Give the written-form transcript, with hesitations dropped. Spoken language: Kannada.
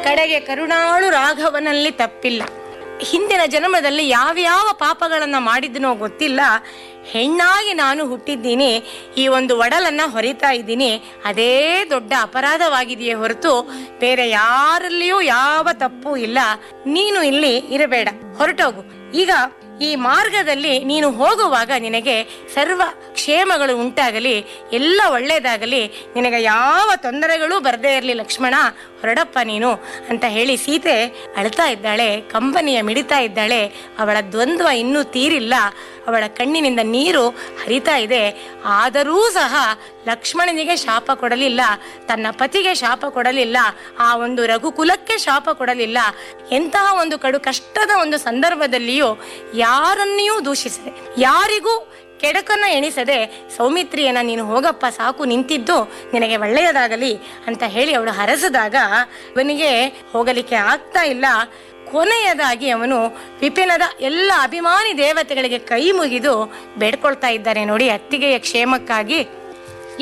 ಕಡೆಗೆ ಕರುಣಾಳು ರಾಘವನಲ್ಲಿ ತಪ್ಪಿಲ್ಲ. ಹಿಂದಿನ ಜನ್ಮದಲ್ಲಿ ಯಾವ್ಯಾವ ಪಾಪಗಳನ್ನ ಮಾಡಿದ್ನೋ ಗೊತ್ತಿಲ್ಲ, ಹೆಣ್ಣಾಗಿ ನಾನು ಹುಟ್ಟಿದ್ದೀನಿ, ಈ ಒಂದು ಒಡಲನ್ನ ಹೊರಿತಾ ಇದ್ದೀನಿ, ಅದೇ ದೊಡ್ಡ ಅಪರಾಧವಾಗಿದೆಯೇ ಹೊರತು ಬೇರೆ ಯಾರಲ್ಲಿಯೂ ಯಾವ ತಪ್ಪು ಇಲ್ಲ. ನೀನು ಇಲ್ಲಿ ಇರಬೇಡ, ಹೊರಟೋಗು. ಈಗ ಈ ಮಾರ್ಗದಲ್ಲಿ ನೀನು ಹೋಗುವಾಗ ನಿನಗೆ ಸರ್ವ ಕ್ಷೇಮಗಳು ಉಂಟಾಗಲಿ, ಎಲ್ಲ ಒಳ್ಳೇದಾಗಲಿ, ನಿನಗೆ ಯಾವ ತೊಂದರೆಗಳೂ ಬರದೇ ಇರಲಿ ಲಕ್ಷ್ಮಣ, ಹೊರಡಪ್ಪ ನೀನು ಅಂತ ಹೇಳಿ ಸೀತೆ ಅಳ್ತಾ ಇದ್ದಾಳೆ, ಕಂಬನಿಯ ಮಿಡಿತಾ ಇದ್ದಾಳೆ. ಅವಳ ದ್ವಂದ್ವ ಇನ್ನೂ ತೀರಿಲ್ಲ, ಅವಳ ಕಣ್ಣಿನಿಂದ ನೀರು ಹರಿತಾ ಇದೆ. ಆದರೂ ಸಹ ಲಕ್ಷ್ಮಣನಿಗೆ ಶಾಪ ಕೊಡಲಿಲ್ಲ, ತನ್ನ ಪತಿಗೆ ಶಾಪ ಕೊಡಲಿಲ್ಲ, ಆ ಒಂದು ರಘುಕುಲಕ್ಕೆ ಶಾಪ ಕೊಡಲಿಲ್ಲ. ಎಂತಹ ಒಂದು ಕಡು ಕಷ್ಟದ ಒಂದು ಸಂದರ್ಭದಲ್ಲಿಯೂ ಯಾರನ್ನೆಯೂ ದೂಷಿಸದೆ, ಯಾರಿಗೂ ಕೆಡಕನ್ನ ಎಣಿಸದೆ ಸೌಮಿತ್ರಿಯನ್ನ ನೀನು ಹೋಗಪ್ಪ ಸಾಕು, ನಿಂತಿದ್ದು ನಿನಗೆ ಒಳ್ಳೆಯದಾಗಲಿ ಅಂತ ಹೇಳಿ ಅವಳು ಹರಸಿದಾಗ ಅವನಿಗೆ ಹೋಗಲಿಕ್ಕೆ ಆಗ್ತಾ ಇಲ್ಲ. ಕೊನೆಯದಾಗಿ ಅವನು ವಿಪಿನದ ಎಲ್ಲ ಅಭಿಮಾನಿ ದೇವತೆಗಳಿಗೆ ಕೈ ಮುಗಿದು ಬೇಡ್ಕೊಳ್ತಾ ಇದ್ದಾರೆ ನೋಡಿ, ಅತ್ತಿಗೆಯ ಕ್ಷೇಮಕ್ಕಾಗಿ.